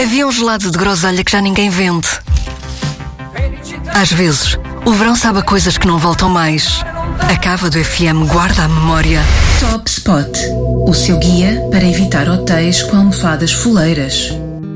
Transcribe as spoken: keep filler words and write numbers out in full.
Havia um gelado de groselha que já ninguém vende. Às vezes, o verão sabe a coisas que não voltam mais. A cava do F M guarda a memória. Top Spot, o seu guia para evitar hotéis com almofadas fuleiras.